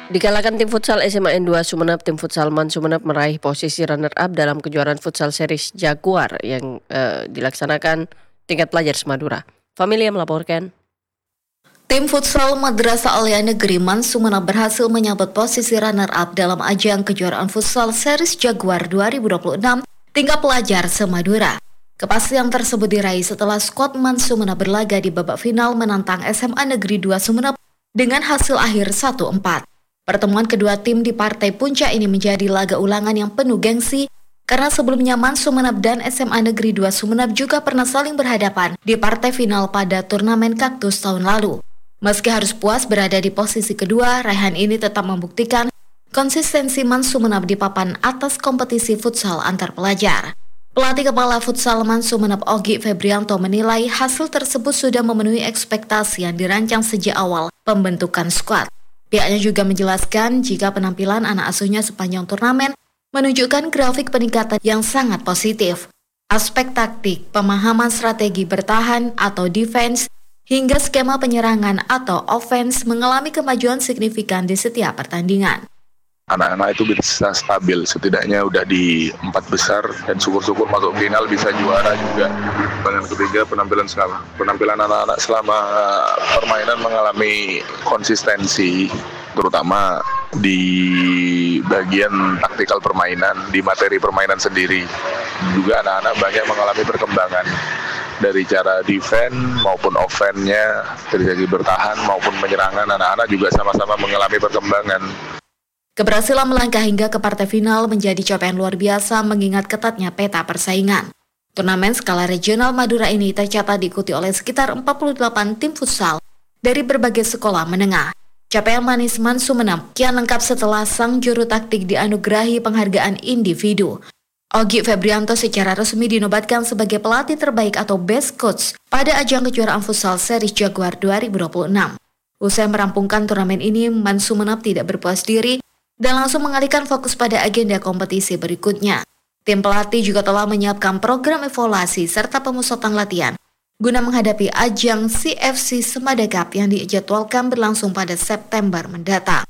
Dikalahkan tim futsal SMA N2 Sumeneb, tim futsal MAN Sumeneb meraih posisi runner-up dalam kejuaraan futsal series Jaguar yang dilaksanakan tingkat pelajar Semadura. Familia melaporkan. Tim futsal Madrasah Alia Negeri MAN Sumeneb berhasil menyabet posisi runner-up dalam ajang kejuaraan futsal series Jaguar 2026 tingkat pelajar Semadura. Kepastian tersebut diraih setelah skuad MAN Sumeneb berlaga di babak final menantang SMA Negeri 2 Sumeneb dengan hasil akhir 1-4. Pertemuan kedua tim di partai puncak ini menjadi laga ulangan yang penuh gengsi karena sebelumnya MAN Sumeneb dan SMA Negeri 2 Sumeneb juga pernah saling berhadapan di partai final pada turnamen Kaktus tahun lalu. Meski harus puas berada di posisi kedua, raihan ini tetap membuktikan konsistensi MAN Sumeneb di papan atas kompetisi futsal antar pelajar. Pelatih kepala futsal MAN Sumeneb Ogi Febrianto menilai hasil tersebut sudah memenuhi ekspektasi yang dirancang sejak awal pembentukan skuad. Pihaknya juga menjelaskan jika penampilan anak asuhnya sepanjang turnamen menunjukkan grafik peningkatan yang sangat positif. Aspek taktik, pemahaman strategi bertahan atau defense, hingga skema penyerangan atau offense mengalami kemajuan signifikan di setiap pertandingan. Anak-anak itu bisa stabil, setidaknya udah di 4 besar dan syukur-syukur masuk final bisa juara juga. Yang ketiga penampilan anak-anak selama permainan mengalami konsistensi, terutama di bagian taktikal permainan, di materi permainan sendiri. Juga anak-anak banyak mengalami perkembangan dari cara defense maupun offense-nya, dari segi bertahan maupun penyerangan, anak-anak juga sama-sama mengalami perkembangan. Keberhasilan melangkah hingga ke partai final menjadi capaian luar biasa mengingat ketatnya peta persaingan. Turnamen skala regional Madura ini tercatat diikuti oleh sekitar 48 tim futsal dari berbagai sekolah menengah. Capaian manis MAN Sumeneb kian lengkap setelah sang juru taktik dianugerahi penghargaan individu. Ogi Febrianto secara resmi dinobatkan sebagai pelatih terbaik atau best coach pada ajang kejuaraan futsal series Jaguar 2026. Usai merampungkan turnamen ini, MAN Sumeneb tidak berpuas diri dan langsung mengalihkan fokus pada agenda kompetisi berikutnya. Tim pelatih juga telah menyiapkan program evaluasi serta pemusatan latihan guna menghadapi ajang CFC Semada Cup yang dijadwalkan berlangsung pada September mendatang.